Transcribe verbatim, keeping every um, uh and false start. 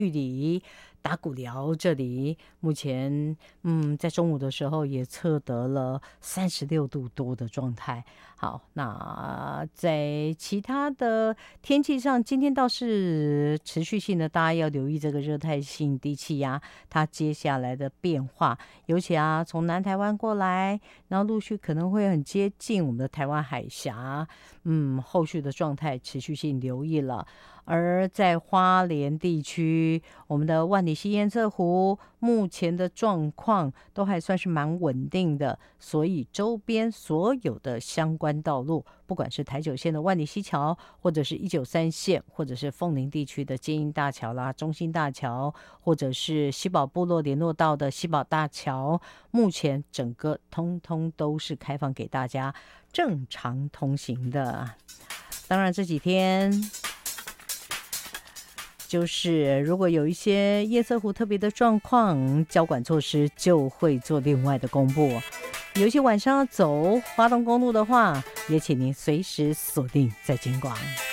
玉里、打鼓寮这里，目前嗯，在中午的时候也测得了三十六度多的状态。好，那在其他的天气上，今天倒是持续性的，大家要留意这个热带性低气压它接下来的变化，尤其啊，从南台湾过来，然后陆续可能会很接近我们的台湾海峡，嗯，后续的状态持续性留意了。而在花莲地区，我们的万里溪堰侧湖目前的状况都还算是蛮稳定的，所以周边所有的相关道路，不管是台九线的万里溪桥，或者是一九三线，或者是凤林地区的接应大桥啦、中兴大桥，或者是西宝部落联络道的西宝大桥，目前整个通通都是开放给大家正常通行的。当然这几天就是如果有一些堰塞湖特别的状况，交管措施就会做另外的公布。有些晚上要走花东公路的话，也请您随时锁定在金广。